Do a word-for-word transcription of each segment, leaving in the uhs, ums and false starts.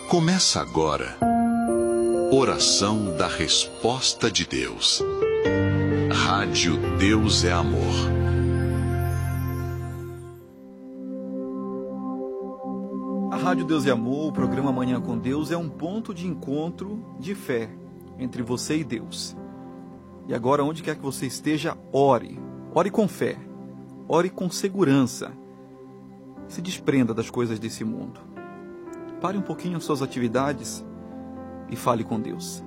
Começa agora. Oração da Resposta de Deus. Rádio Deus é Amor. A Rádio Deus é Amor, o programa Manhã com Deus, é um ponto de encontro de fé entre você e Deus. E agora, onde quer que você esteja, ore. Ore com fé. Ore com segurança. Se desprenda das coisas desse mundo. Pare um pouquinho as suas atividades e fale com Deus.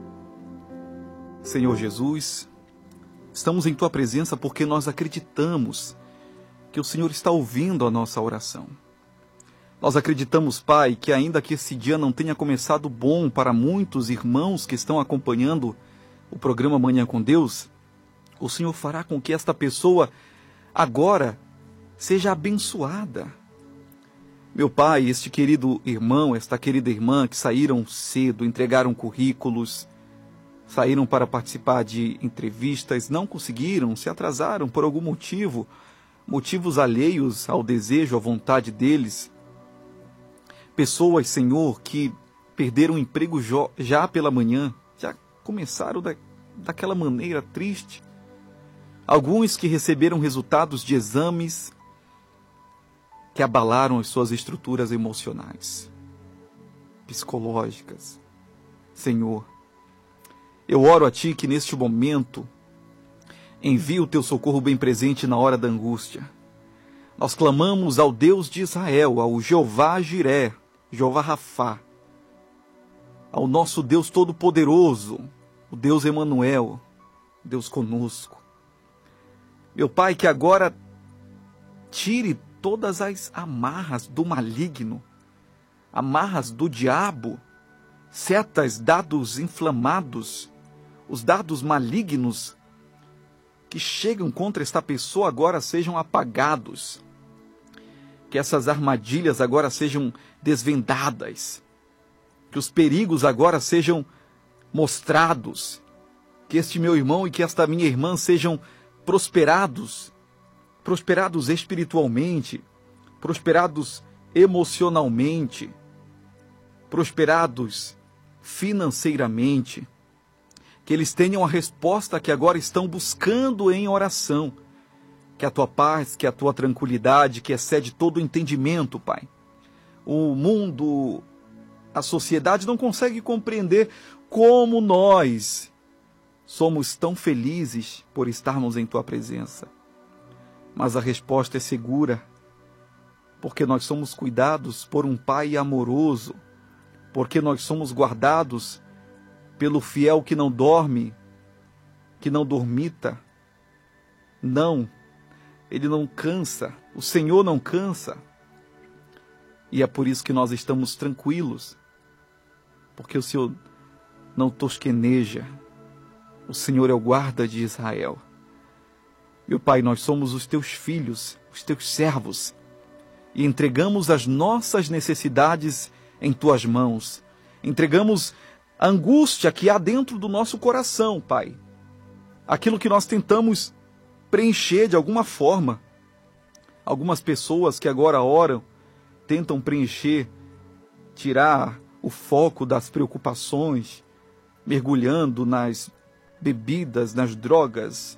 Senhor Jesus, estamos em Tua presença porque nós acreditamos que o Senhor está ouvindo a nossa oração. Nós acreditamos, Pai, que ainda que esse dia não tenha começado bom para muitos irmãos que estão acompanhando o programa Manhã com Deus, o Senhor fará com que esta pessoa agora seja abençoada. Meu Pai, este querido irmão, esta querida irmã que saíram cedo, entregaram currículos, saíram para participar de entrevistas, não conseguiram, se atrasaram por algum motivo, motivos alheios ao desejo, à vontade deles. Pessoas, Senhor, que perderam o emprego já pela manhã, já começaram da, daquela maneira triste. Alguns que receberam resultados de exames que abalaram as suas estruturas emocionais, psicológicas. Senhor, eu oro a Ti que neste momento envie o Teu socorro bem presente na hora da angústia. Nós clamamos ao Deus de Israel, ao Jeová Jiré, Jeová Rafá, ao nosso Deus Todo-Poderoso, o Deus Emanuel, Deus conosco. Meu Pai, que agora tire todas as amarras do maligno, amarras do diabo, setas, dados inflamados, os dados malignos que chegam contra esta pessoa agora sejam apagados. Que essas armadilhas agora sejam desvendadas. Que os perigos agora sejam mostrados. Que este meu irmão e que esta minha irmã sejam prosperados. Prosperados espiritualmente. Prosperados emocionalmente. Prosperados financeiramente. Que eles tenham a resposta que agora estão buscando em oração. Que a Tua paz, que a Tua tranquilidade, que excede todo o entendimento, Pai. O mundo, a sociedade não consegue compreender como nós somos tão felizes por estarmos em Tua presença. Mas a resposta é segura, porque nós somos cuidados por um Pai amoroso, porque nós somos guardados pelo fiel que não dorme, que não dormita. Não, Ele não cansa, o Senhor não cansa. E é por isso que nós estamos tranquilos, porque o Senhor não tosqueneja, o Senhor é o guarda de Israel. Meu Pai, nós somos os Teus filhos, os Teus servos, e entregamos as nossas necessidades em Tuas mãos. Entregamos a angústia que há dentro do nosso coração, Pai. Aquilo que nós tentamos preencher de alguma forma. Algumas pessoas que agora oram, tentam preencher, tirar o foco das preocupações, mergulhando nas bebidas, nas drogas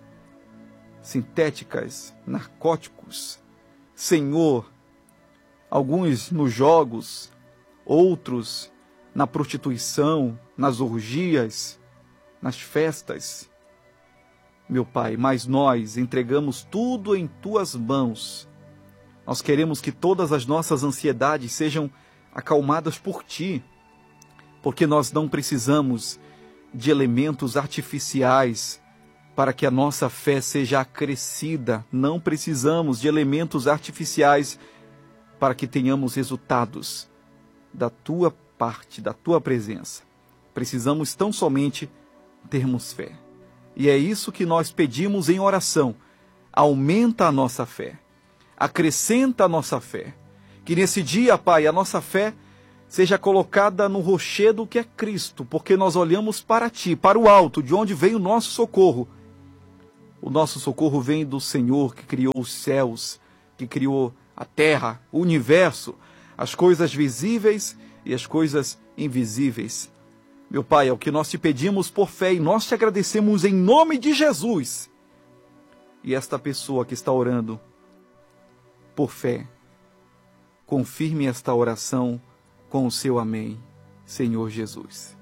sintéticas, narcóticos. Senhor, alguns nos jogos, outros na prostituição, nas orgias, nas festas. Meu Pai, mas nós entregamos tudo em Tuas mãos. Nós queremos que todas as nossas ansiedades sejam acalmadas por Ti, porque nós não precisamos de elementos artificiais para que a nossa fé seja acrescida. Não precisamos de elementos artificiais para que tenhamos resultados da Tua parte, da Tua presença. Precisamos tão somente termos fé. E é isso que nós pedimos em oração. Aumenta a nossa fé. Acrescenta a nossa fé. Que nesse dia, Pai, a nossa fé seja colocada no rochedo que é Cristo, porque nós olhamos para Ti, para o alto, de onde vem o nosso socorro. O nosso socorro vem do Senhor que criou os céus, que criou a terra, o universo, as coisas visíveis e as coisas invisíveis. Meu Pai, é o que nós te pedimos por fé e nós te agradecemos em nome de Jesus. E esta pessoa que está orando por fé, confirme esta oração com o seu amém, Senhor Jesus.